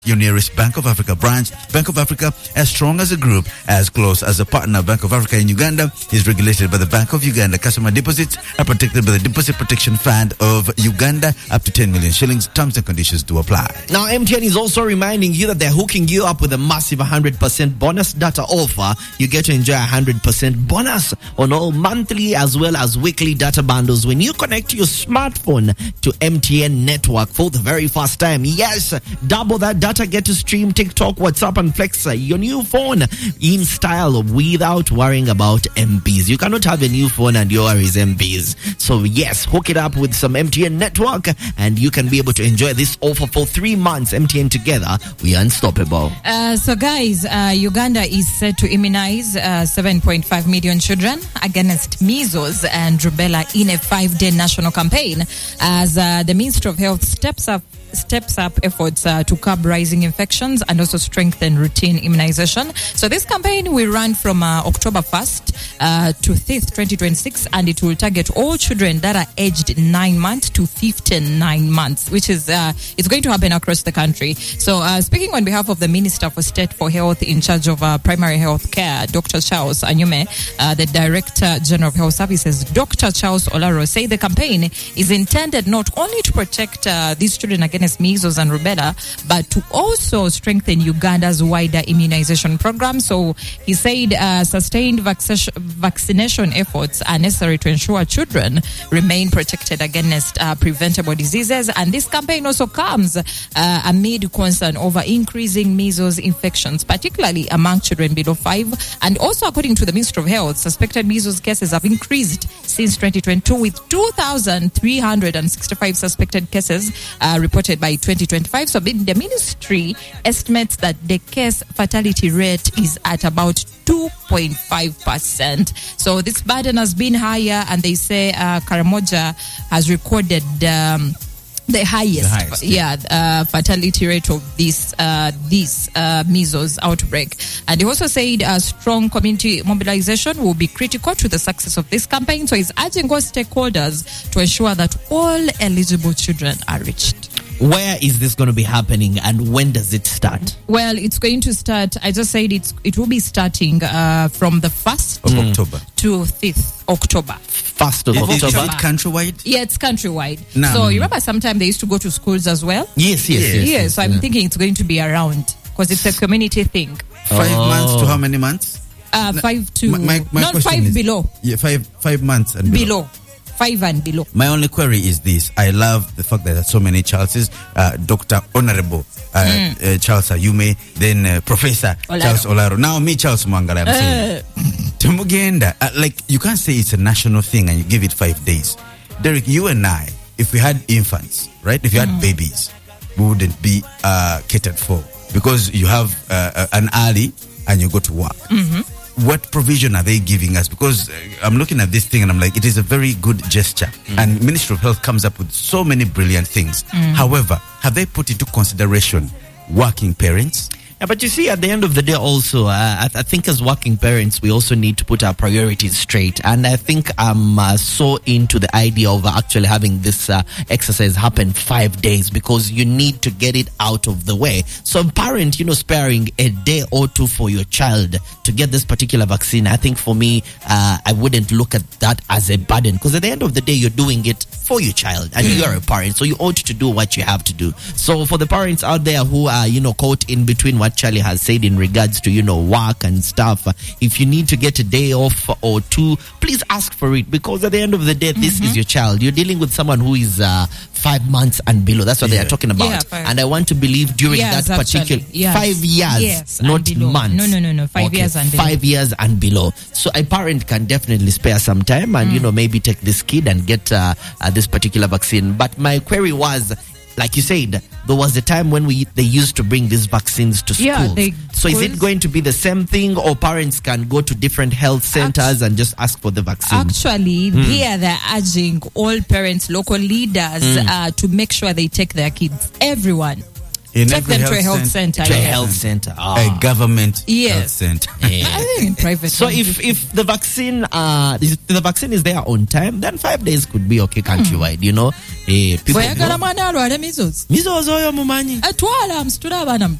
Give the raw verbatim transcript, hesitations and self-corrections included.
your nearest Bank of Africa branch. Bank of Africa, as strong as a group, as close as a partner. Bank of Africa in Uganda is regulated by the Bank of Uganda. Customer deposits are protected by the Deposit Protection Fund of Uganda, up to ten million shillings. Terms and conditions do apply. Now, M T N is also reminding you that they're hooking you up with a massive one hundred percent bonus data offer. You get to enjoy one hundred percent bonus on all monthly as well as weekly data bundles when you connect your smartphone to M T N network for the very first time. Yes, double that data. Get to stream TikTok, WhatsApp, and Flex your new phone in style without worrying about M Bs. You cannot have a new phone and your is M Bs. So yes, hook it up with some M T N network and you can be able to enjoy this offer for three months. M T N together, we are unstoppable. Uh, so guys, uh, Uganda is set to immunize uh, seven point five million children against measles and rubella in a five-day national campaign as uh, the Ministry of Health steps up steps up efforts uh, to curb rising infections and also strengthen routine immunization. So this campaign will run from uh, October first uh, to fifth, twenty twenty-six, and it will target all children that are aged nine months to fifty-nine months, which is uh, it's going to happen across the country. So uh, speaking on behalf of the Minister for State for Health in charge of uh, primary health care, Doctor Charles Anyume, uh, the Director General of Health Services, Doctor Charles Olaro, say the campaign is intended not only to protect uh, these children against measles and rubella, but to also strengthen Uganda's wider immunization program. So he said uh, sustained vacc- vaccination efforts are necessary to ensure children remain protected against uh, preventable diseases. And this campaign also comes uh, amid concern over increasing measles infections, particularly among children below five. And also, according to the Ministry of Health, suspected measles cases have increased since twenty twenty-two, with two thousand three hundred sixty-five suspected cases uh, reported by twenty twenty-five. So the ministry estimates that the case fatality rate is at about two point five percent. So this burden has been higher, and they say uh, Karamoja has recorded um, the highest, the highest yeah, uh, fatality rate of this uh, this uh, measles outbreak. And he also said uh, strong community mobilization will be critical to the success of this campaign. So he's urging all stakeholders to ensure that all eligible children are reached. Where is this going to be happening and when does it start? Well, it's going to start, I just said it's, it will be starting uh, from the first of mm. October to fifth October. First of is, October. Is it countrywide? Yeah, it's countrywide. No. So you remember sometimes they used to go to schools as well? Yes, yes, yes. yes, yes so I'm yeah. thinking it's going to be around because it's a community thing. Five oh. months to how many months? Uh, five to, my, my, my not five is, below. Yeah, five five months and below. Below. Five and below. My only query is this. I love the fact that there are so many Charleses. Uh, Doctor Honorable uh, mm. uh, Charles Ayume, then uh, Professor Olaro. Charles Olaro. Now me, Charles Mwangala, I'm uh. saying. Tumugenda. Uh, like, you can't say it's a national thing and you give it five days. Derek, you and I, if we had infants, right? If you mm. had babies, we wouldn't be uh, catered for. Because you have uh, an early and you go to work. Mm-hmm. What provision are they giving us? Because uh, I'm looking at this thing and I'm like, it is a very good gesture. Mm. And Ministry of Health comes up with so many brilliant things. Mm. However, have they put into consideration working parents? Yeah, but you see, at the end of the day also, uh, I, th- I think as working parents, we also need to put our priorities straight. And I think I'm uh, so into the idea of actually having this uh, exercise happen five days because you need to get it out of the way. So a parent, you know, sparing a day or two for your child to get this particular vaccine, I think for me, uh, I wouldn't look at that as a burden because at the end of the day, you're doing it for your child and you're a parent. So you ought to do what you have to do. So for the parents out there who are, you know, caught in between what Charlie has said in regards to, you know, work and stuff, if you need to get a day off or two, please ask for it because at the end of the day, this mm-hmm. is your child. You're dealing with someone who is uh, five months and below. That's what yeah. they are talking about. Yeah, and I want to believe during yes, that particular yes. five years, yes, not months. No, no, no, no. Five okay. years and below. Five years and below. So a parent can definitely spare some time and, mm. you know, maybe take this kid and get uh, uh, this particular vaccine. But my query was, like you said, there was a time when we they used to bring these vaccines to schools. Yeah, they, so is it going to be the same thing or parents can go to different health centers Act- and just ask for the vaccine? Actually, mm. here they're urging all parents, local leaders mm. uh, to make sure they take their kids. Everyone. In Take every them to a health cent- center. To a yeah. health center. Ah. A government Yes. health center. Yeah. I think in private. So ones, if if the vaccine uh if the vaccine is there on time, then five days could be okay countrywide. You know, eh, people. oyagala mwana alwale measles Measles oyo mumanyi. atwala msitula abaana